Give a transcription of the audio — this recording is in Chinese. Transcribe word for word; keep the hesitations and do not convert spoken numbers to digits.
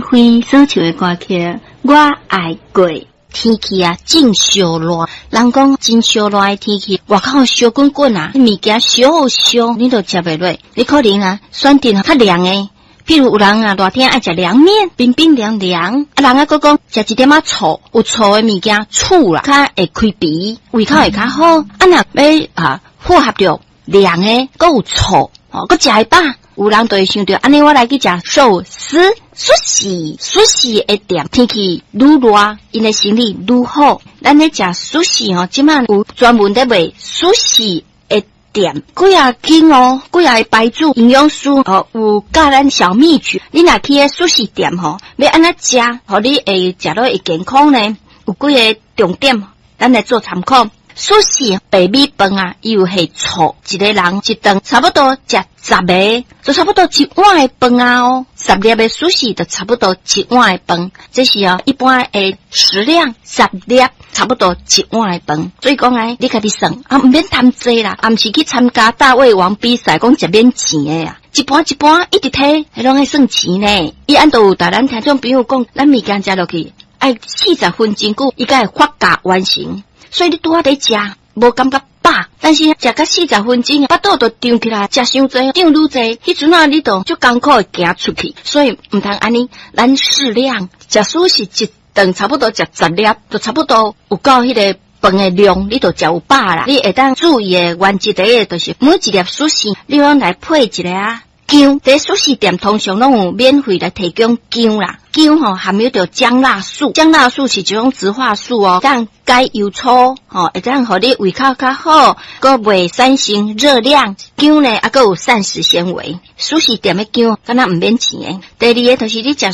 辉所唱的歌曲，我爱过。天气啊，真烧热，人讲真烧热的天气，外口烧滚滚啊，物件烧烧，你都食袂落。你可能啊，选择较凉的，譬如有人啊，热天爱食凉面，冰冰凉凉。啊，人啊，佫讲食一点仔醋，有醋的物件，醋啦，较会开鼻，胃口会较好。啊，若要啊，符合着凉的，佫有醋，哦，佫食会饱。有人就会想到，安尼我来去食寿司、寿司、寿司的店，天气愈热，因的生意愈好。咱咧食寿司哦，即摆有专门咧卖寿司的店，几啊间哦，几啊个牌子，营养师哦有教咱小秘诀。你若去个寿司店吼，要安怎食，互你会食到会健康呢？有几个重点，咱来做参考。寿司白米饭啊，伊有下醋，一个人一顿差不多食十个，就差不多一碗的饭啊哦。十粒的寿司就差不多一碗的饭，这是哦一般的食量，十粒差不多一碗的饭。所以讲啊，你家己算啊，唔免贪济啦，啊唔是去参加大胃王比赛，讲食免钱的啊。一盘一盘一直摕，还拢爱算钱呢。伊按都有甲咱听众朋友讲，咱物件食落去，爱四十分钟久，伊才会发酵完成。所以你拄啊在食，无感觉饱，但是食到四十分钟，腹肚就胀起来，食伤济，胀愈济，迄阵啊你就足艰苦会行出去，所以毋通安尼，咱适量食寿司一顿差不多食十粒，就差不多有够迄个饭的量，你就食有饱啦。你会当注意的原则第一就是每一粒寿司，你拢来配一个啊姜，在寿司店通常拢有免费来提供姜啦。姜吼含有着姜辣素，姜辣素是一种植化素哦，当解油粗吼，会当互你胃口较好，佮袂产生热量。姜呢，啊，佮有膳食纤维。寿司店的姜，敢若毋免钱诶。第二个就是你食